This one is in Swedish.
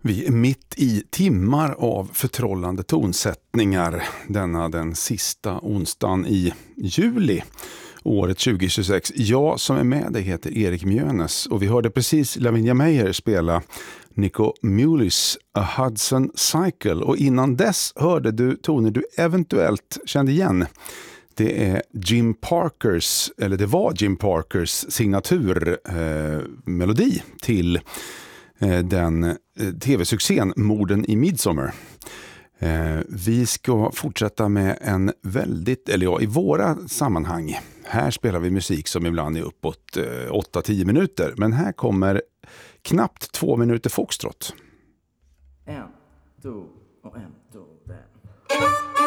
Vi är mitt i timmar av förtrollande tonsättningar denna den sista onsdagen i juli året 2026. Jag som är med dig heter Erik Mjönes och vi hörde precis Lavinia Meyer spela Nico Muhleys A Hudson Cycle och innan dess hörde du toner du eventuellt kände igen. Det är Jim Parkers, eller det var Jim Parkers signaturmelodi till den tv-succén Morden i Midsommar. Vi ska fortsätta med en väldigt, eller ja, i våra sammanhang. Här spelar vi musik som ibland är uppåt 8-10 minuter. Men här kommer knappt 2 minuter foxtrot. 1, 2 och 1, 2, 3.